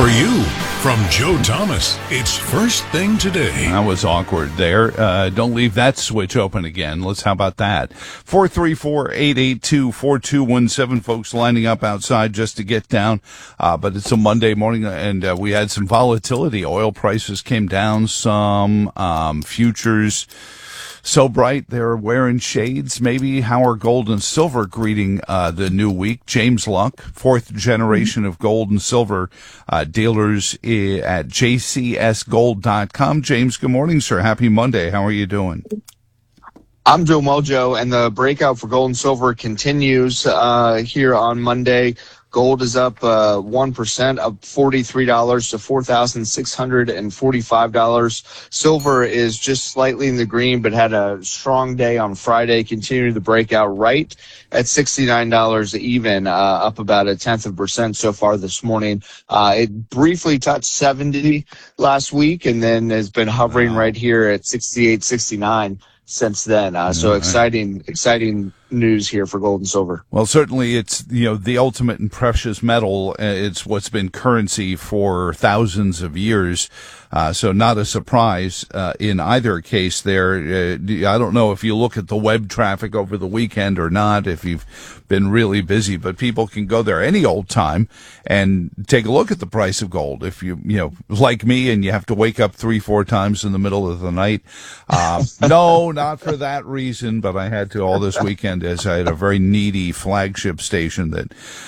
For you, from Joe Thomas, it's First Thing Today. That was awkward there. Don't leave that switch open again. How about that? 434-882-4217. Folks lining up outside just to get down. But it's a Monday morning, and we had some volatility. Oil prices came down some. Futures so bright they're wearing shades. Maybe how are gold and silver greeting the new week? James Luck, fourth generation of gold and silver dealers at jcsgold.com. James, good morning, sir. Happy Monday. How are you doing? I'm doing well, Joe, and the breakout for gold and silver continues here on Monday. Gold is up 1%, up $43 to $4,645. Silver is just slightly in the green, but had a strong day on Friday, continuing the breakout right at $69 even, up about 0.1% so far this morning. It briefly touched 70 last week and then has been hovering right here at 68, 69 since then. So exciting news here for gold and silver. Well, certainly it's, the ultimate in precious metal. It's what's been currency for thousands of years. So not a surprise in either case there. I don't know if you look at the web traffic over the weekend or not, if you've been really busy, but people can go there any old time and take a look at the price of gold. If you like me and you have to wake up 3-4 times in the middle of the night. No, not for that reason, but I had to all this weekend as I had a very needy flagship station that,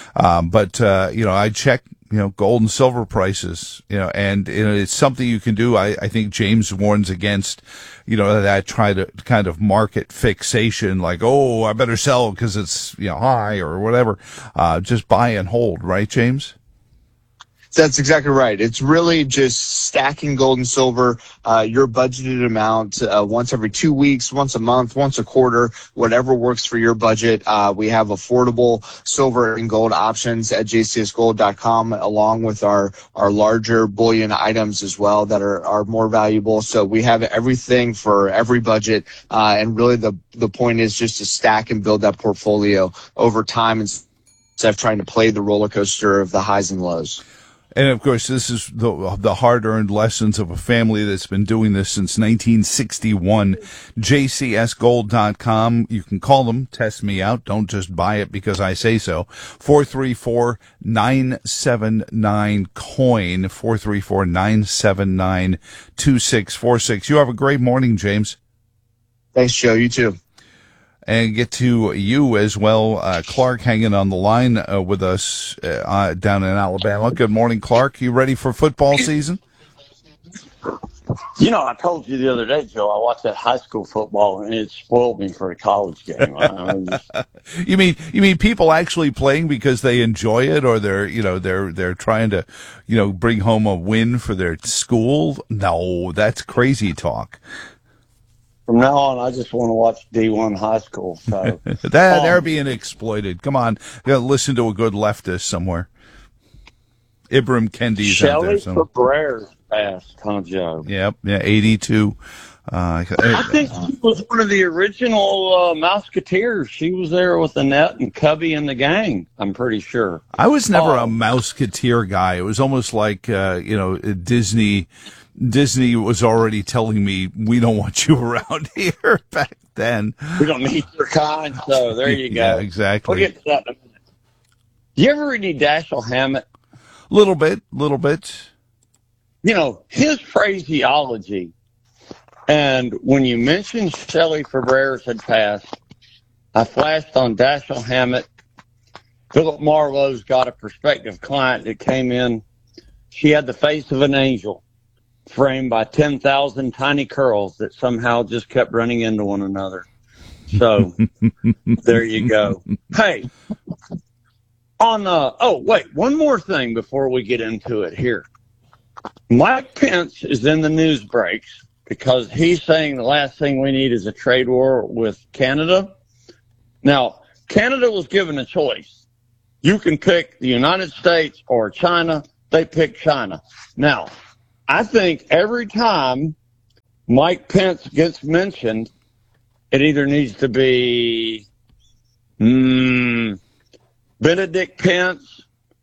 I check, gold and silver prices, and it's something you can do. I think James warns against, that try to kind of market fixation, like, oh, I better sell because it's, high or whatever. Just buy and hold, right, James? That's exactly right. It's really just stacking gold and silver, your budgeted amount, once every 2 weeks, once a month, once a quarter, whatever works for your budget. We have affordable silver and gold options at jcsgold.com, along with our larger bullion items as well that are more valuable. So we have everything for every budget. And really the point is just to stack and build that portfolio over time instead of trying to play the roller coaster of the highs and lows. And, of course, this is the hard-earned lessons of a family that's been doing this since 1961. jcsgold.com. You can call them, test me out. Don't just buy it because I say so. 434-979-COIN, 434-979-2646. You have a great morning, James. Thanks, Joe. You too. And get to you as well. Clark hanging on the line with us down in Alabama. Good morning, Clark. You ready for football season? I told you the other day, Joe, I watched that high school football and it spoiled me for a college game. You mean people actually playing because they enjoy it, or they're trying to, bring home a win for their school? No, that's crazy talk. From now on, I just want to watch D1 high school. So they're being exploited. Come on, listen to a good leftist somewhere. Ibram Kendi's out there. Shelley Fabrera passed, huh, Joe? Yep, 82. I think she was one of the original Mouseketeers. She was there with Annette and Cubby and the gang, I'm pretty sure. I was never a Mouseketeer guy. It was almost like, Disney was already telling me, we don't want you around here back then. We don't need your kind, so there you go. Yeah, exactly. We'll get to that in a minute. Do you ever read any Dashiell Hammett? Little bit. His phraseology, and when you mentioned Shelley Fabrera had passed, I flashed on Dashiell Hammett. Philip Marlowe's got a prospective client that came in. She had the face of an angel, framed by 10,000 tiny curls that somehow just kept running into one another. So there you go. Hey, one more thing before we get into it here. Mike Pence is in the news breaks because he's saying the last thing we need is a trade war with Canada. Now, Canada was given a choice. You can pick the United States or China. They picked China. Now, I think every time Mike Pence gets mentioned, it either needs to be Benedict Pence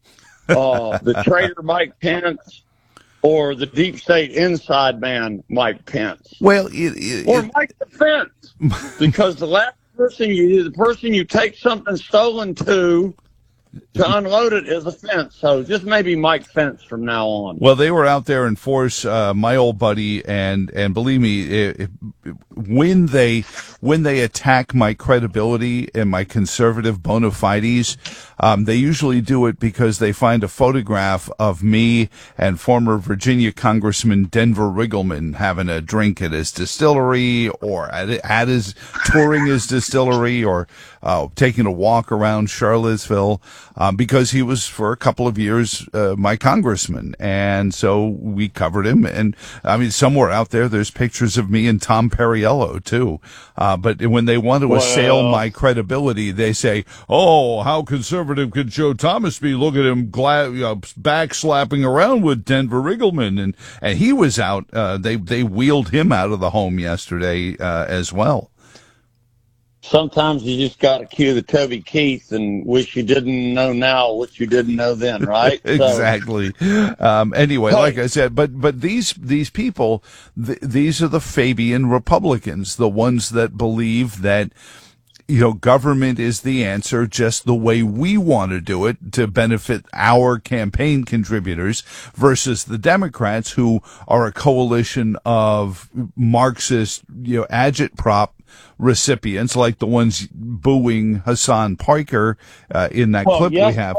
the traitor Mike Pence or the deep state inside man Mike Pence. Well, or Mike the Fence, because the last person you take something stolen to unload it is a fence. So just maybe Mike Fence from now on. Well, they were out there in force, my old buddy, and believe me, when they attack my credibility and my conservative bona fides, they usually do it because they find a photograph of me and former Virginia Congressman Denver Riggleman having a drink at his distillery, or at his touring his distillery, or taking a walk around Charlottesville, because he was for a couple of years my congressman, and so we covered him. And I mean, somewhere out there's pictures of me and Tom Perriello too. But when they want to assail my credibility, they say, "Oh, how conservative could Joe Thomas be? Look at him backslapping around with Denver Riggleman," and he was out. They wheeled him out of the home yesterday as well. Sometimes you just got to cue the Toby Keith and wish you didn't know now what you didn't know then, right? Exactly. Anyway, like I said, but these people, these are the Fabian Republicans, the ones that believe that, government is the answer just the way we want to do it to benefit our campaign contributors, versus the Democrats, who are a coalition of Marxist, agitprop recipients, like the ones booing Hassan Piker in that clip we have.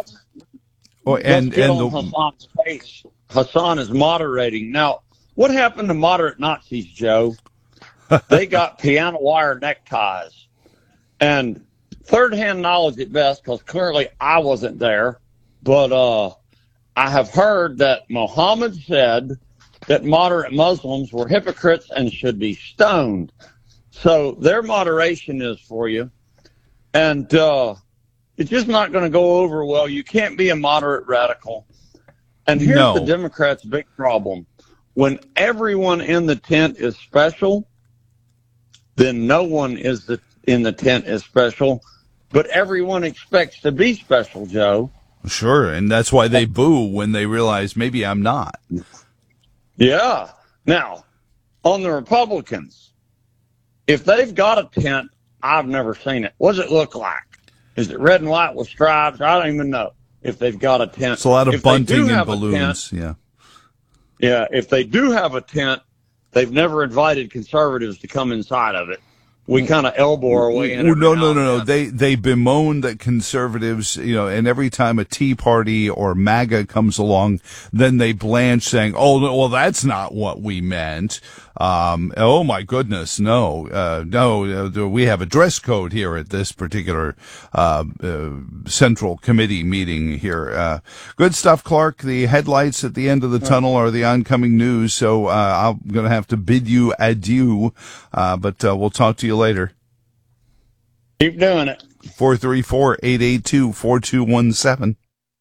Hassan's face. Hassan is moderating. Now, what happened to moderate Nazis, Joe? They got piano wire neckties. And third-hand knowledge at best, because clearly I wasn't there, but I have heard that Muhammad said that moderate Muslims were hypocrites and should be stoned. So their moderation is for you. And it's just not going to go over well. You can't be a moderate radical. And here's the Democrats' big problem. When everyone in the tent is special, then no one in the tent is special, but everyone expects to be special, Joe. Sure, and that's why they boo when they realize maybe I'm not. Yeah. Now, on the Republicans, if they've got a tent, I've never seen it. What does it look like? Is it red and white with stripes? I don't even know if they've got a tent. It's a lot of bunting and balloons. Yeah, if they do have a tent, they've never invited conservatives to come inside of it. We kind of elbow our way in. No. They bemoan that conservatives, and every time a Tea Party or MAGA comes along, then they blanch, saying, "Oh, well, that's not what we meant." Oh my goodness, no, we have a dress code here at this particular Central Committee meeting here. Good stuff, Clark. The headlights at the end of the tunnel are the oncoming news, so I'm going to have to bid you adieu, but we'll talk to you later. Keep doing it. 434-882-4217.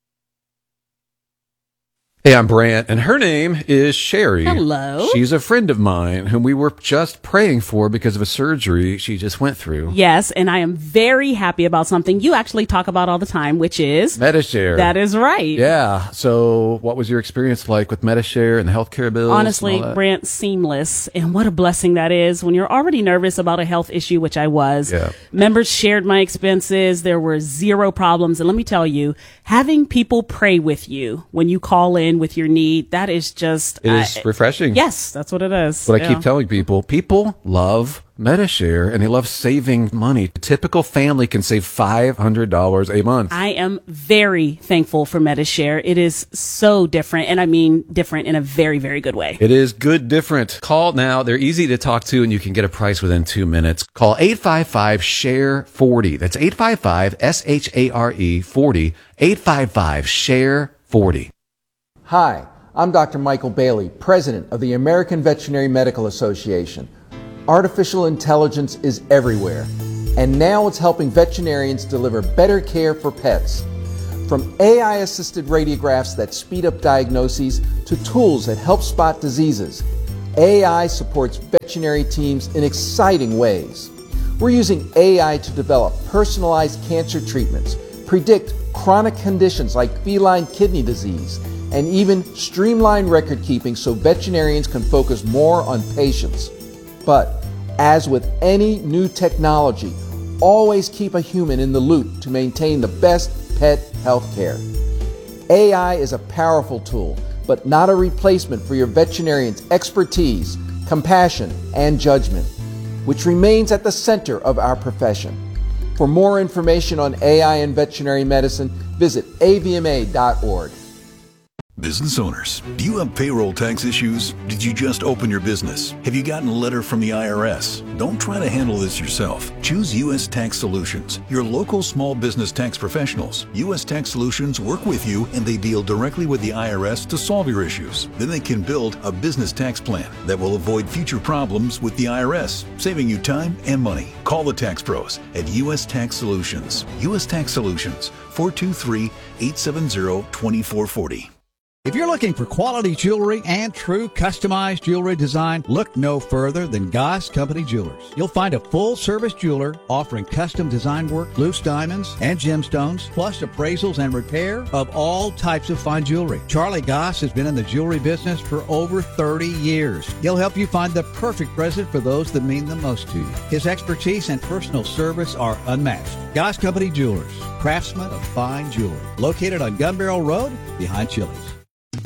Hey, I'm Brant, and her name is Sherry. Hello. She's a friend of mine whom we were just praying for because of a surgery she just went through. Yes, and I am very happy about something you actually talk about all the time, which is Medi-Share. That is right. Yeah. So what was your experience like with Medi-Share and the healthcare bills? Honestly, Brant, seamless. And what a blessing that is when you're already nervous about a health issue, which I was. Yeah. Members shared my expenses. There were zero problems. And let me tell you, having people pray with you when you call in with your need, that is just... It is refreshing. Yes, that's what it is. But I keep telling people love Medi-Share, and they love saving money. A typical family can save $500 a month. I am very thankful for Medi-Share. It is so different, and I mean different in a very, very good way. It is good different. Call now. They're easy to talk to, and you can get a price within 2 minutes. Call 855-SHARE-40. That's 855-SHARE-40. 855-SHARE-40. Hi, I'm Dr. Michael Bailey, President of the American Veterinary Medical Association. Artificial intelligence is everywhere, and now it's helping veterinarians deliver better care for pets. From AI-assisted radiographs that speed up diagnoses to tools that help spot diseases, AI supports veterinary teams in exciting ways. We're using AI to develop personalized cancer treatments, predict chronic conditions like feline kidney disease, and even streamline record keeping so veterinarians can focus more on patients. But as with any new technology, always keep a human in the loop to maintain the best pet health care. AI is a powerful tool, but not a replacement for your veterinarian's expertise, compassion, and judgment, which remains at the center of our profession. For more information on AI and veterinary medicine, visit avma.org. Business owners, do you have payroll tax issues? Did you just open your business? Have you gotten a letter from the IRS? Don't try to handle this yourself. Choose U.S. Tax Solutions, your local small business tax professionals. U.S. Tax Solutions work with you and they deal directly with the IRS to solve your issues. Then they can build a business tax plan that will avoid future problems with the IRS, saving you time and money. Call the tax pros at U.S. Tax Solutions. U.S. Tax Solutions, 423-870-2440. If you're looking for quality jewelry and true customized jewelry design, look no further than Goss Company Jewelers. You'll find a full-service jeweler offering custom design work, loose diamonds, and gemstones, plus appraisals and repair of all types of fine jewelry. Charlie Goss has been in the jewelry business for over 30 years. He'll help you find the perfect present for those that mean the most to you. His expertise and personal service are unmatched. Goss Company Jewelers, craftsmen of fine jewelry, located on Gun Barrel Road behind Chili's.